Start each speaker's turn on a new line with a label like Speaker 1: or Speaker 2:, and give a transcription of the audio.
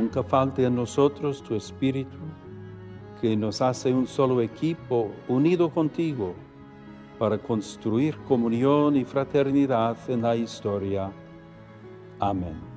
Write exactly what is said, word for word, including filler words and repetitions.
Speaker 1: nunca falte en nosotros tu espíritu, que nos hace un solo equipo unido contigo para construir comunión y fraternidad en la historia. Amén.